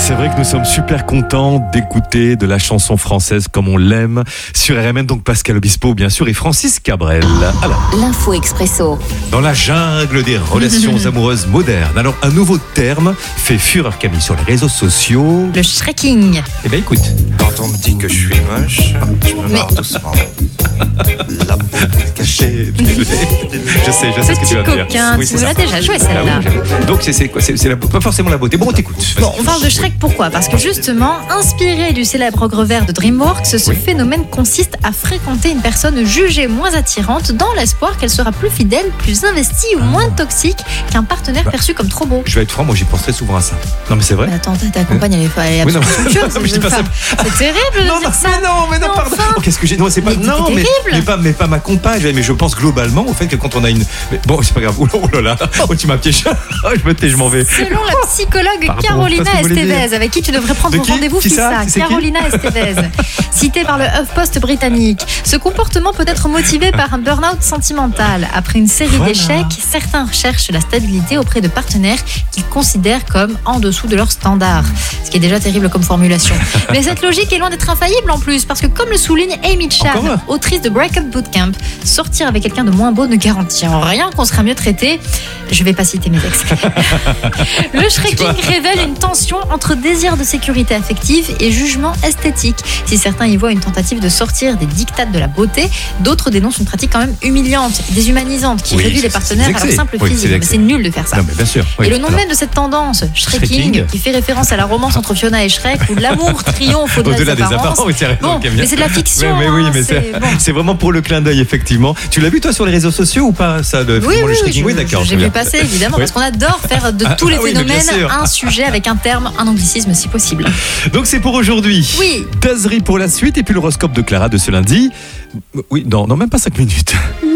C'est vrai que nous sommes super contents d'écouter de la chanson française comme on l'aime sur RMN, donc Pascal Obispo bien sûr et Francis Cabrel. Alors, l'info expresso. dans la jungle des relations amoureuses modernes, alors un nouveau terme fait fureur Camille sur les réseaux sociaux. Le shrekking. Eh bien écoute. Quand on me dit que je suis moche, je me marre doucement. La peau cachée. Je sais ce que tu vas Petit dire. coquin, Oui, tu c'est nous ça. l'as déjà joué Ah celle-là. oui, donc c'est quoi, pas forcément la beauté. Bon, on t'écoute. Vas-y. Bon, on parle de Shrek pourquoi ? Parce que justement, inspiré du célèbre ogre vert de DreamWorks, ce phénomène consiste à fréquenter une personne jugée moins attirante dans l'espoir qu'elle sera plus fidèle, plus investie ou moins toxique qu'un partenaire perçu comme trop beau. Je vais être franc, moi j'y pense très souvent à ça. Non mais c'est vrai. Mais attends, ta compagne, elle est Oui, non, absolument somptueuse. mais je dis pas ça. C'est terrible de Non, dire ça. mais non, pardon. enfin. Oh, qu'est-ce que j'ai. Non, c'est pas. Mais Non, c'est terrible. mais pas ma compagne. Mais je pense globalement au fait que quand on a une. Mais bon, c'est pas grave. Oh là là. Oh, tu m'as piégé. Oh, je me tais, je m'en vais. Selon la psychologue Pardon, Carolina qu'est-ce que vous voulez dire Estevez, avec qui tu devrais prendre De qui rendez-vous, Qui ça Fissa, C'est qui Carolina Estevez, citée par le HuffPost britannique, ce comportement peut être motivé par un burn-out sentimental. Après une série Voilà. d'échecs, certains recherchent la stabilité auprès de partenaires qu'ils considèrent comme en dessous de leurs standards. Ce qui est déjà terrible comme formulation. Mais cette logique est loin d'être infaillible en plus, parce que comme le souligne Amy Chan, Encore un autrice de Breakup Bootcamp, sortir avec quelqu'un de moins beau ne garantit en rien qu'on sera mieux traité. Je vais pas citer mes ex. Le shrekking révèle une tension entre désir de sécurité affective et jugement esthétique. Si certains y voient une tentative de sortir des dictates de la beauté, d'autres dénoncent une pratique quand même humiliante, déshumanisante, qui Oui, réduit les c'est partenaires à vexé. leur simple Oui, c'est physique. vexé. C'est nul de faire ça. Non mais bien sûr. Oui. Et le nom Alors, même de cette tendance, Shrekking. shrekking, qui fait référence à la romance entre Fiona et Shrek, où l'amour triomphe Au-delà des apparences. apparences, oui, c'est vrai. Bon, Ok, bien. mais c'est de la fiction. Mais oui, hein, mais c'est bon. c'est vraiment pour le clin d'œil, effectivement. Tu l'as vu, toi, sur les réseaux sociaux ou pas, ça, Oui, effectivement, le oui, shrekking Oui, d'accord. j'ai très vu bien. passer évidemment, Oui. parce qu'on adore faire de tous les oui, mais bien phénomènes sûr. un sujet avec un terme, un anglicisme si possible. Donc, c'est pour aujourd'hui. Oui. Dazerie pour la suite, et puis l'horoscope de Clara de ce lundi. Oui, non, même pas 5 minutes.